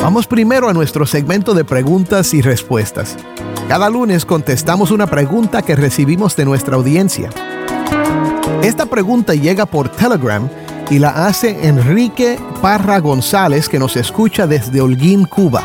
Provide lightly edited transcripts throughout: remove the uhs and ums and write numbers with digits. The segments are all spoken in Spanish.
Vamos primero a nuestro segmento de preguntas y respuestas. Cada lunes contestamos una pregunta que recibimos de nuestra audiencia. Esta pregunta llega por Telegram y la hace Enrique Parra González, que nos escucha desde Holguín, Cuba.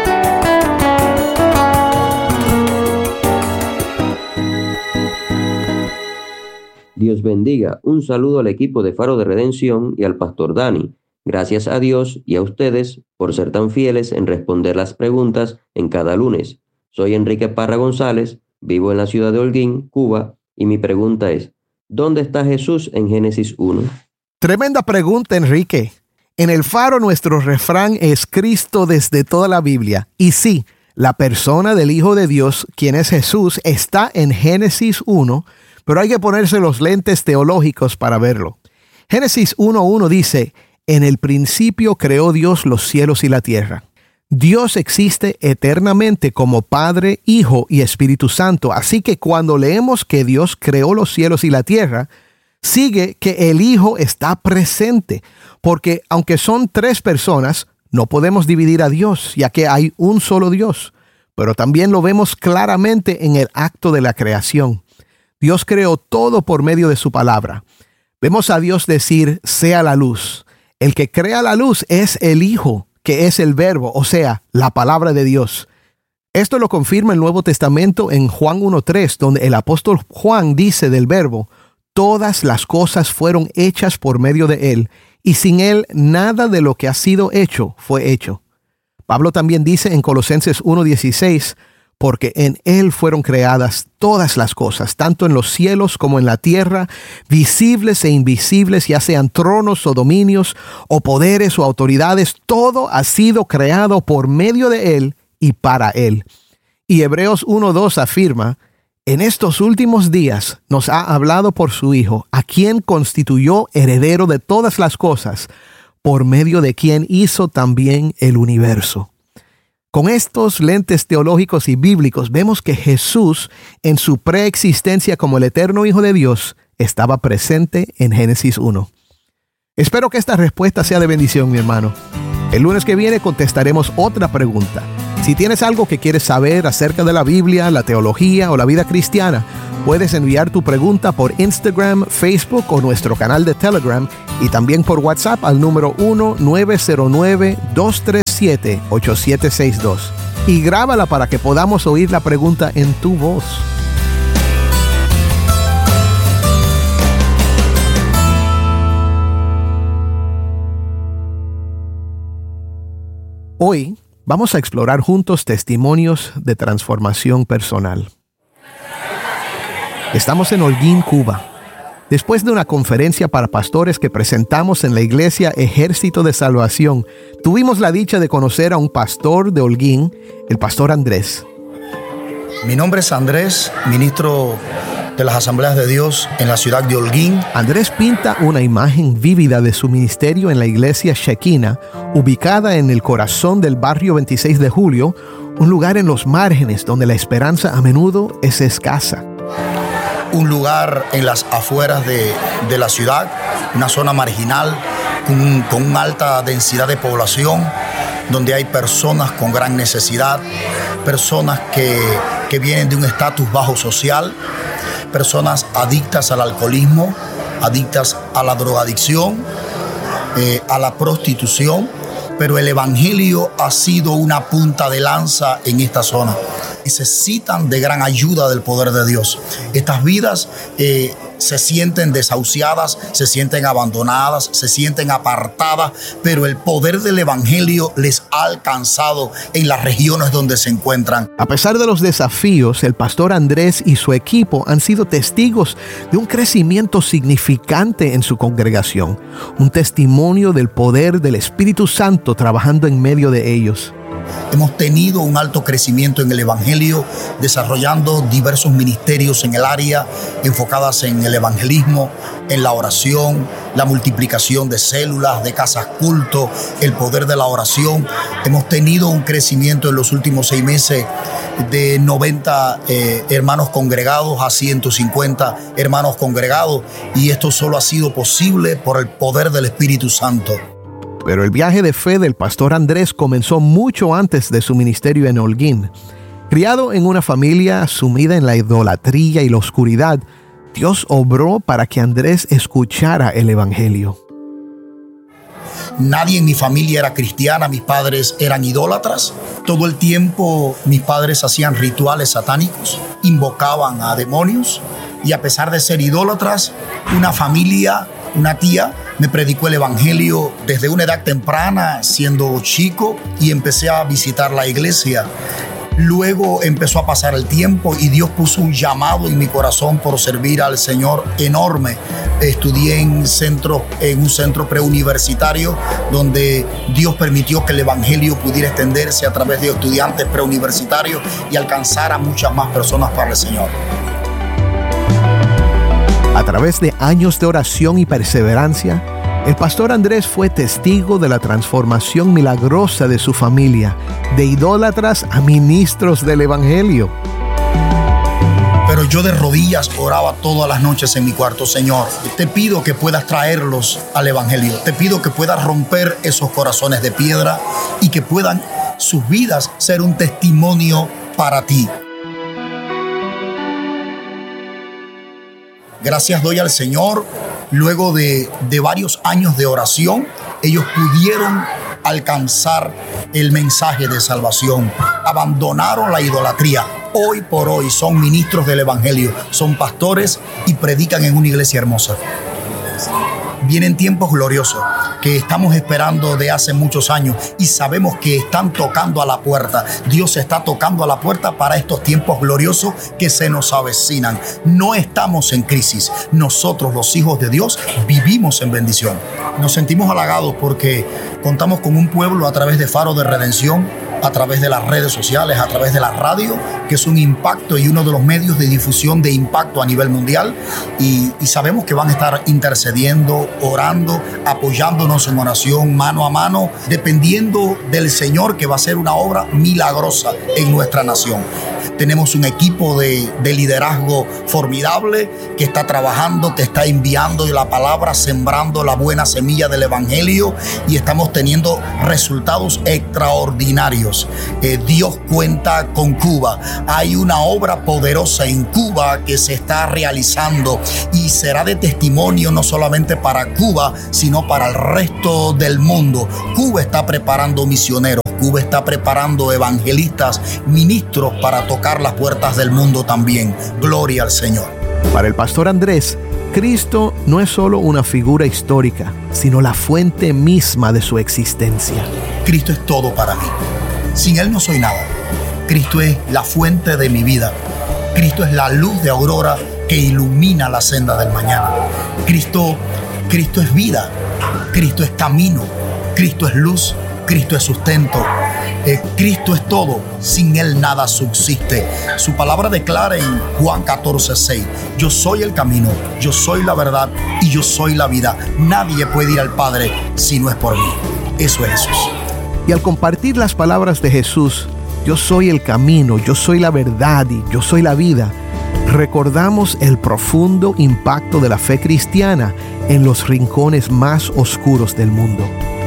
Dios bendiga. Un saludo al equipo de Faro de Redención y al pastor Dani. Gracias a Dios y a ustedes por ser tan fieles en responder las preguntas en cada lunes. Soy Enrique Parra González, vivo en la ciudad de Holguín, Cuba, y mi pregunta es, ¿dónde está Jesús en Génesis 1? Tremenda pregunta, Enrique. En el Faro nuestro refrán es Cristo desde toda la Biblia. Y sí, la persona del Hijo de Dios, quien es Jesús, está en Génesis 1, pero hay que ponerse los lentes teológicos para verlo. Génesis 1:1 dice, en el principio creó Dios los cielos y la tierra. Dios existe eternamente como Padre, Hijo y Espíritu Santo. Así que cuando leemos que Dios creó los cielos y la tierra, sigue que el Hijo está presente. Porque aunque son 3 personas, no podemos dividir a Dios, ya que hay un solo Dios. Pero también lo vemos claramente en el acto de la creación. Dios creó todo por medio de su palabra. Vemos a Dios decir, sea la luz. El que crea la luz es el Hijo, que es el verbo, o sea, la palabra de Dios. Esto lo confirma el Nuevo Testamento en Juan 1:3, donde el apóstol Juan dice del verbo, todas las cosas fueron hechas por medio de él, y sin él nada de lo que ha sido hecho fue hecho. Pablo también dice en Colosenses 1:16, porque en él fueron creadas todas las cosas, tanto en los cielos como en la tierra, visibles e invisibles, ya sean tronos o dominios, o poderes o autoridades, todo ha sido creado por medio de él y para él. Y Hebreos 1:2 afirma, en estos últimos días nos ha hablado por su Hijo, a quien constituyó heredero de todas las cosas, por medio de quien hizo también el universo. Con estos lentes teológicos y bíblicos vemos que Jesús, en su preexistencia como el eterno Hijo de Dios, estaba presente en Génesis 1. Espero que esta respuesta sea de bendición, mi hermano. El lunes que viene contestaremos otra pregunta. Si tienes algo que quieres saber acerca de la Biblia, la teología o la vida cristiana, puedes enviar tu pregunta por Instagram, Facebook o nuestro canal de Telegram y también por WhatsApp al número 1-909-237-8762. Y grábala para que podamos oír la pregunta en tu voz. Hoy vamos a explorar juntos testimonios de transformación personal. Estamos en Holguín, Cuba. Después de una conferencia para pastores que presentamos en la iglesia Ejército de Salvación, tuvimos la dicha de conocer a un pastor de Holguín, el pastor Andrés. Mi nombre es Andrés, ministro de las Asambleas de Dios en la ciudad de Holguín. Andrés pinta una imagen vívida de su ministerio en la iglesia Shekinah, ubicada en el corazón del barrio 26 de Julio, un lugar en los márgenes donde la esperanza a menudo es escasa. Un lugar en las afueras de la ciudad, una zona marginal, con una alta densidad de población, donde hay personas con gran necesidad, personas que vienen de un estatus bajo social, personas adictas al alcoholismo, adictas a la drogadicción, a la prostitución, pero el evangelio ha sido una punta de lanza en esta zona. Necesitan de gran ayuda del poder de Dios. Estas vidas se sienten desahuciadas, se sienten abandonadas, se sienten apartadas, pero el poder del evangelio les ha alcanzado en las regiones donde se encuentran. A pesar de los desafíos, el pastor Andrés y su equipo han sido testigos de un crecimiento significante en su congregación, un testimonio del poder del Espíritu Santo trabajando en medio de ellos. Hemos tenido un alto crecimiento en el evangelio, desarrollando diversos ministerios en el área, enfocadas en el evangelismo, en la oración, la multiplicación de células, de casas culto, el poder de la oración. Hemos tenido un crecimiento en los últimos 6 meses de 90 hermanos congregados a 150 hermanos congregados, y esto solo ha sido posible por el poder del Espíritu Santo. Pero el viaje de fe del pastor Andrés comenzó mucho antes de su ministerio en Holguín. Criado en una familia sumida en la idolatría y la oscuridad, Dios obró para que Andrés escuchara el evangelio. Nadie en mi familia era cristiana, mis padres eran idólatras. Todo el tiempo mis padres hacían rituales satánicos, invocaban a demonios y a pesar de ser idólatras, una tía me predicó el evangelio desde una edad temprana, siendo chico, y empecé a visitar la iglesia. Luego empezó a pasar el tiempo y Dios puso un llamado en mi corazón por servir al Señor enorme. Estudié en un centro preuniversitario donde Dios permitió que el evangelio pudiera extenderse a través de estudiantes preuniversitarios y alcanzar a muchas más personas para el Señor. A través de años de oración y perseverancia, el pastor Andrés fue testigo de la transformación milagrosa de su familia, de idólatras a ministros del evangelio. Pero yo de rodillas oraba todas las noches en mi cuarto. Señor, te pido que puedas traerlos al evangelio. Te pido que puedas romper esos corazones de piedra y que puedan sus vidas ser un testimonio para ti. Gracias doy al Señor. Luego de varios años de oración, ellos pudieron alcanzar el mensaje de salvación. Abandonaron la idolatría. Hoy por hoy son ministros del evangelio, son pastores y predican en una iglesia hermosa. Vienen tiempos gloriosos que estamos esperando de hace muchos años y sabemos que están tocando a la puerta. Dios está tocando a la puerta para estos tiempos gloriosos que se nos avecinan. No estamos en crisis. Nosotros, los hijos de Dios, vivimos en bendición. Nos sentimos halagados porque contamos con un pueblo a través de Faro de Redención, a través de las redes sociales, a través de la radio, que es un impacto y uno de los medios de difusión de impacto a nivel mundial. Y sabemos que van a estar intercediendo, orando, apoyándonos en oración mano a mano, dependiendo del Señor, que va a hacer una obra milagrosa en nuestra nación. Tenemos un equipo de liderazgo formidable que está trabajando, que está enviando la palabra, sembrando la buena semilla del evangelio y estamos teniendo resultados extraordinarios. Dios cuenta con Cuba. Hay una obra poderosa en Cuba que se está realizando y será de testimonio no solamente para Cuba, sino para el resto del mundo. Cuba está preparando misioneros. Cuba está preparando evangelistas, ministros para tocar las puertas del mundo también. Gloria al Señor. Para el pastor Andrés, Cristo no es solo una figura histórica, sino la fuente misma de su existencia. Cristo es todo para mí. Sin Él no soy nada. Cristo es la fuente de mi vida. Cristo es la luz de aurora que ilumina la senda del mañana. Cristo es vida. Cristo es camino. Cristo es luz. Cristo es sustento. Cristo es todo. Sin Él nada subsiste. Su palabra declara en Juan 14:6: yo soy el camino, yo soy la verdad y yo soy la vida. Nadie puede ir al Padre si no es por mí. Eso es Jesús. Y al compartir las palabras de Jesús, yo soy el camino, yo soy la verdad y yo soy la vida, recordamos el profundo impacto de la fe cristiana en los rincones más oscuros del mundo.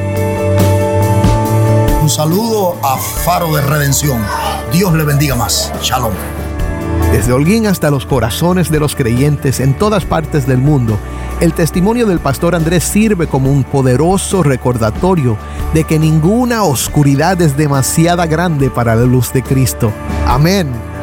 Un saludo a Faro de Redención. Dios le bendiga más. Shalom. Desde Holguín hasta los corazones de los creyentes en todas partes del mundo, el testimonio del pastor Andrés sirve como un poderoso recordatorio de que ninguna oscuridad es demasiado grande para la luz de Cristo. Amén.